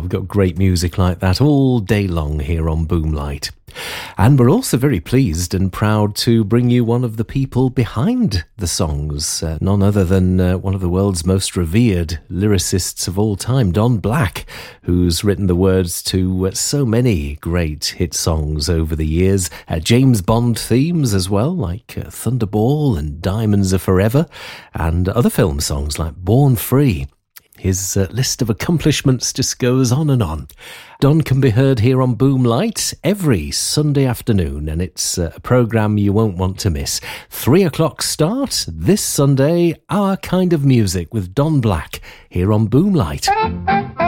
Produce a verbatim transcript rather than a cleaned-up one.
we've got great music like that all day long here on Boomlight. And we're also very pleased and proud to bring you one of the people behind the songs, uh, none other than uh, one of the world's most revered lyricists of all time, Don Black, who's written the words to uh, so many great hit songs over the years, uh, James Bond themes as well, like uh, Thunderball and Diamonds Are Forever, and other film songs like Born Free. His uh, list of accomplishments just goes on and on. Don can be heard here on Boomlight every Sunday afternoon, and it's uh, a programme you won't want to miss. Three o'clock start this Sunday, Our Kind of Music with Don Black here on Boomlight.